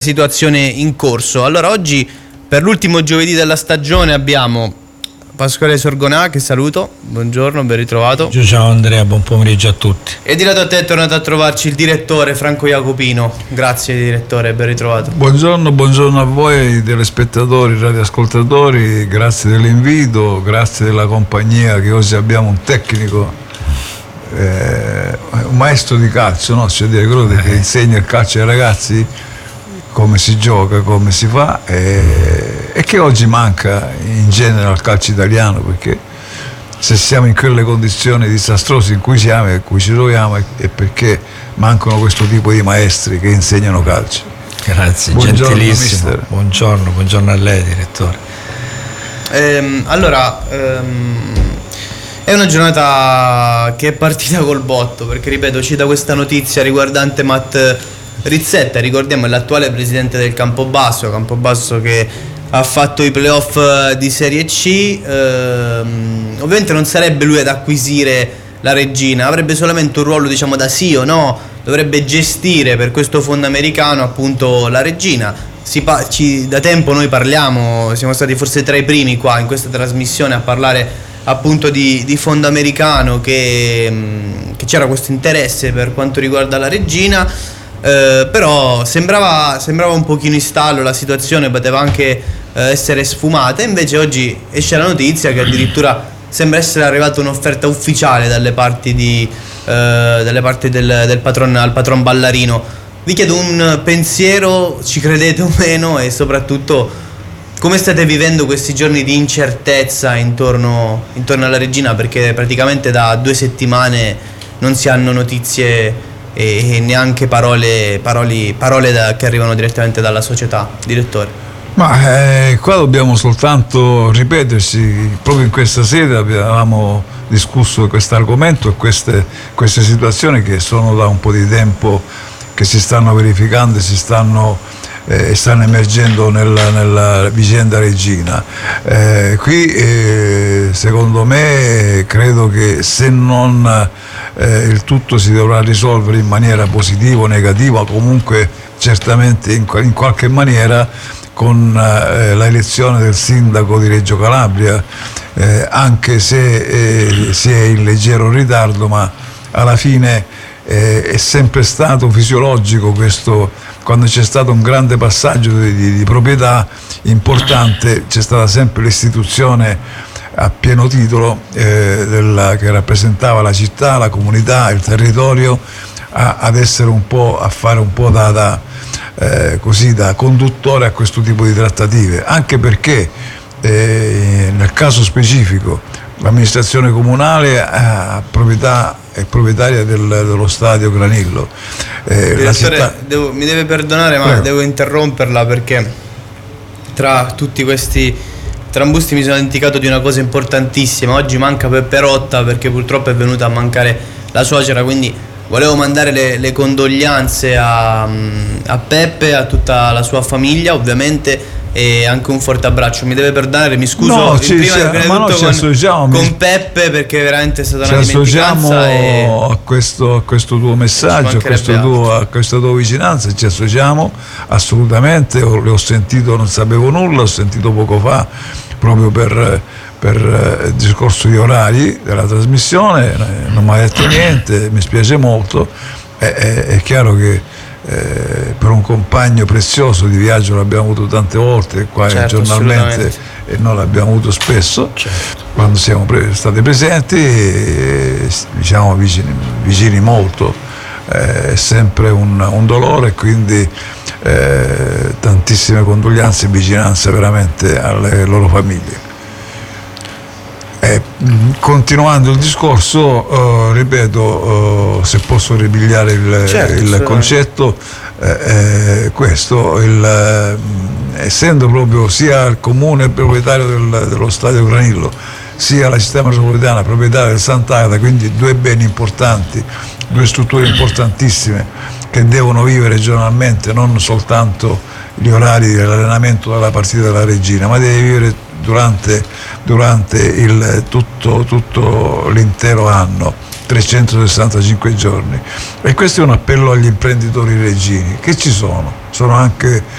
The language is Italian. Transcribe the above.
situazione in corso. Allora, oggi per l'ultimo giovedì della stagione abbiamo Pasquale Sorgonà, che saluto. Buongiorno, ben ritrovato. Ciao Andrea, buon pomeriggio a tutti. E di lato a te è tornato a trovarci il direttore Franco Jacopino. Grazie direttore, ben ritrovato. Buongiorno a voi telespettatori, radioascoltatori, grazie dell'invito, grazie della compagnia, che oggi abbiamo un tecnico, un maestro di calcio, no? Cioè quello che insegna il calcio ai ragazzi, come si gioca, come si fa, e che oggi manca in genere al calcio italiano, perché se siamo in quelle condizioni disastrose in cui siamo e in cui ci troviamo è perché mancano questo tipo di maestri che insegnano calcio. Grazie, buongiorno, gentilissimo. mister. Buongiorno a lei, direttore. È una giornata che è partita col botto, perché ripeto, cita questa notizia riguardante Matt Rizzetta, ricordiamo è l'attuale presidente del Campobasso che ha fatto i playoff di Serie C. Ovviamente non sarebbe lui ad acquisire la regina, avrebbe solamente un ruolo, diciamo, da sì o no, dovrebbe gestire per questo fondo americano appunto la regina. Da tempo noi parliamo, siamo stati forse tra i primi qua in questa trasmissione a parlare appunto di fondo americano, che c'era questo interesse per quanto riguarda la regina. Però sembrava un pochino in stallo la situazione, poteva anche essere sfumata. Invece oggi esce la notizia che addirittura sembra essere arrivata un'offerta ufficiale dalle parti del patron Ballarino. Vi chiedo un pensiero, ci credete o meno, e soprattutto come state vivendo questi giorni di incertezza intorno alla regina, perché praticamente da 2 settimane non si hanno notizie e neanche parole che arrivano direttamente dalla società, direttore. Ma qua dobbiamo soltanto ripetersi, proprio in questa sede avevamo discusso questo argomento e queste situazioni che sono da un po' di tempo che si stanno verificando e stanno emergendo nella vicenda regina. Qui secondo me credo che se non il tutto si dovrà risolvere in maniera positiva o negativa, comunque certamente in qualche maniera con la elezione del sindaco di Reggio Calabria, anche se si è in leggero ritardo, ma alla fine è sempre stato fisiologico questo. Quando c'è stato un grande passaggio di proprietà importante, c'è stata sempre l'istituzione a pieno titolo che rappresentava la città, la comunità, il territorio, ad essere un po', a fare un po' da conduttore a questo tipo di trattative, anche perché nel caso specifico l'amministrazione comunale è proprietaria dello stadio Granillo. Direttore, mi deve perdonare, ma prego, devo interromperla, perché tra tutti questi trambusti mi sono dimenticato di una cosa importantissima. Oggi manca Peppe Rotta, perché purtroppo è venuta a mancare la suocera, quindi volevo mandare le condoglianze a Peppe, a tutta la sua famiglia ovviamente, e anche un forte abbraccio. Mi deve perdonare, mi scuso con Peppe, perché veramente è stata una dimenticanza. A questo tuo messaggio, a questa tua vicinanza ci associamo assolutamente. Le ho sentito, non sapevo nulla, ho sentito poco fa, proprio per il discorso di orari della trasmissione, non mi ha detto niente, mi spiace molto. È chiaro che per un compagno prezioso di viaggio l'abbiamo avuto tante volte qua, certo, giornalmente, e noi l'abbiamo avuto spesso, certo, quando siamo stati presenti, diciamo vicini molto, è sempre un dolore, quindi tantissime condoglianze e vicinanza veramente alle loro famiglie. Continuando il discorso, ripeto, se posso ripigliare il concetto, questo, essendo proprio sia il comune proprietario dello stadio Granillo, sia la città metropolitana proprietaria del Sant'Agata, quindi 2 beni importanti, 2 strutture importantissime che devono vivere giornalmente, non soltanto gli orari dell'allenamento della partita della regina, ma deve vivere durante tutto l'intero anno. 365 giorni. E questo è un appello agli imprenditori reggini, che ci sono anche